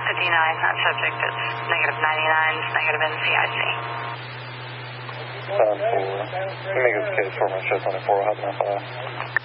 that subject is negative 99, negative NCIC. 7-4. You make this case for me, show 24, I'll have enough of that.